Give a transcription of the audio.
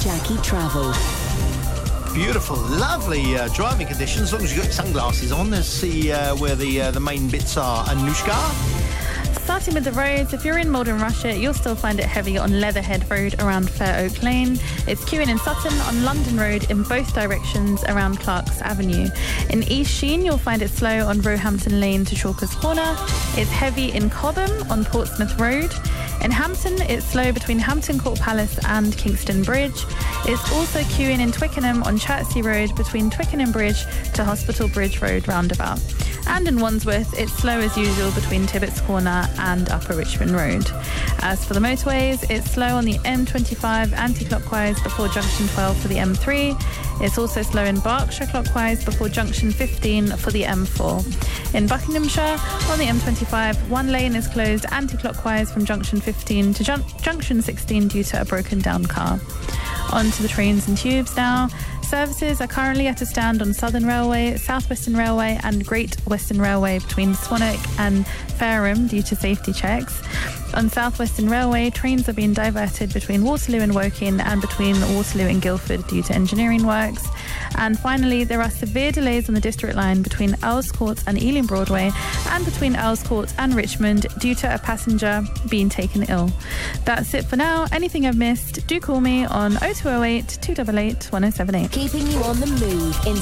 Jackie Travel. Beautiful, lovely driving conditions. As long as you've got your sunglasses on. Let's see where the main bits are. Anushka? Starting with the roads, if you're in Malden Rushet, you'll still find it heavy on Leatherhead Road around Fair Oak Lane. It's queuing in Sutton on London Road in both directions around Clarks Avenue. In East Sheen, you'll find it slow on Roehampton Lane to Chalkers Corner. It's heavy in Cobham on Portsmouth Road. In Hampton, it's slow between Hampton Court Palace and Kingston Bridge. It's also queuing in Twickenham on Chertsey Road between Twickenham Bridge to Hospital Bridge Road roundabout. And in Wandsworth, it's slow as usual between Tibbetts Corner and Upper Richmond Road. As for the motorways, it's slow on the M25 anti-clockwise before junction 12 for the M3. It's also slow in Berkshire clockwise before junction 15 for the M4. In Buckinghamshire, on the M25, one lane is closed anti-clockwise from junction 15 to junction 16 due to a broken down car. On to the trains and tubes now. Services are currently at a stand on Southern Railway, South Western Railway and Great Western Railway between Swanwick and Fareham due to safety checks. On South Western Railway, trains are being diverted between Waterloo and Woking and between Waterloo and Guildford due to engineering works. And finally, there are severe delays on the District Line between Earls Court and Ealing Broadway and between Earls Court and Richmond due to a passenger being taken ill. That's it for now. Anything I've missed, do call me on 0208 288 1078. Keeping you on the move in